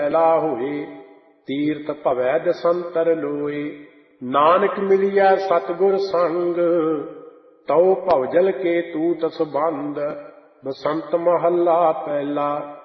ਲਾ ਹੋਏ। ਤੀਰਥ ਭਵੈ ਦਸੰਤਰ ਲੋਏ। ਨਾਨਕ ਮਿਲਿਆ ਸਤਿਗੁਰ ਸੰਗ, ਤਉ ਭਵਜਲ ਕੇ ਤੂਤ ਸੰਬੰਧ। ਬਸੰਤ ਮਹੱਲਾ ਪਹਿਲਾ।